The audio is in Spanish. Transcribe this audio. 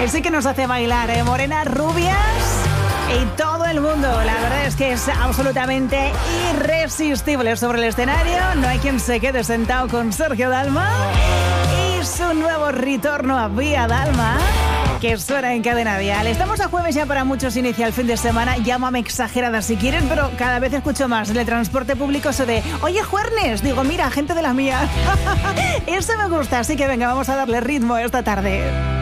Ese que nos hace bailar, morenas, rubias y todo el mundo. La verdad es que es absolutamente irresistible sobre el escenario. No hay quien se quede sentado con Sergio Dalma y su nuevo retorno a Vía Dalma, que suena en Cadena Dial. Estamos a jueves ya, para muchos inicia el fin de semana. Llámame exagerada si quieres, pero cada vez escucho más en el transporte público eso de oye, juernes. Digo, mira, gente de la mía. Eso me gusta, así que venga, vamos a darle ritmo esta tarde.